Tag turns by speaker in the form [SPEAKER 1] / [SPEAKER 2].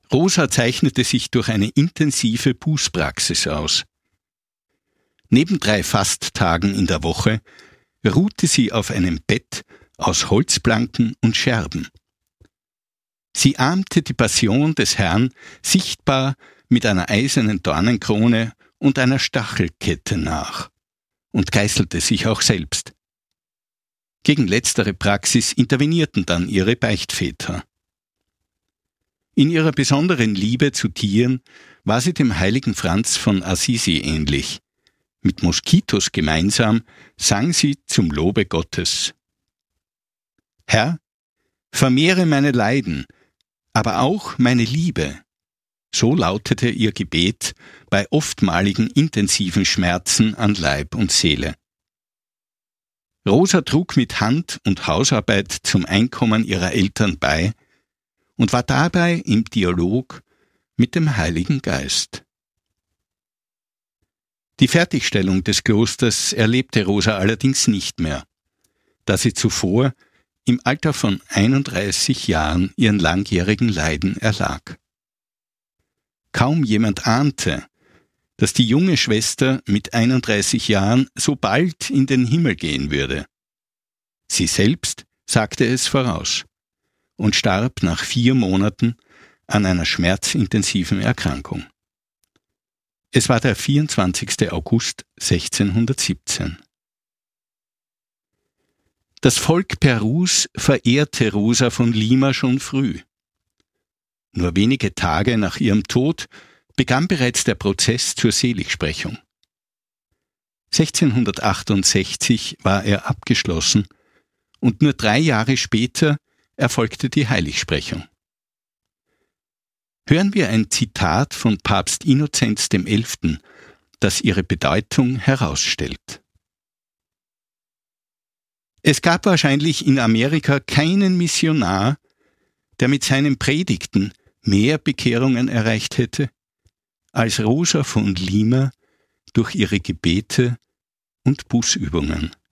[SPEAKER 1] Rosa zeichnete sich durch eine intensive Bußpraxis aus. Neben 3 Fasttagen in der Woche ruhte sie auf einem Bett aus Holzplanken und Scherben. Sie ahmte die Passion des Herrn sichtbar mit einer eisernen Dornenkrone und einer Stachelkette nach und geißelte sich auch selbst. Gegen letztere Praxis intervenierten dann ihre Beichtväter. In ihrer besonderen Liebe zu Tieren war sie dem heiligen Franz von Assisi ähnlich. Mit Moskitos gemeinsam sang sie zum Lobe Gottes: Herr, vermehre meine Leiden, aber auch meine Liebe. So lautete ihr Gebet bei oftmaligen intensiven Schmerzen an Leib und Seele. Rosa trug mit Hand- und Hausarbeit zum Einkommen ihrer Eltern bei und war dabei im Dialog mit dem Heiligen Geist. Die Fertigstellung des Klosters erlebte Rosa allerdings nicht mehr, da sie zuvor im Alter von 31 Jahren ihren langjährigen Leiden erlag. Kaum jemand ahnte, dass die junge Schwester mit 31 Jahren so bald in den Himmel gehen würde. Sie selbst sagte es voraus und starb nach 4 Monaten an einer schmerzintensiven Erkrankung. Es war der 24. August 1617. Das Volk Perus verehrte Rosa von Lima schon früh. Nur wenige Tage nach ihrem Tod begann bereits der Prozess zur Seligsprechung. 1668 war er abgeschlossen und nur 3 Jahre später erfolgte die Heiligsprechung. Hören wir ein Zitat von Papst Innozenz XI., das ihre Bedeutung herausstellt. Es gab wahrscheinlich in Amerika keinen Missionar, der mit seinen Predigten mehr Bekehrungen erreicht hätte, als Rosa von Lima durch ihre Gebete und Bußübungen.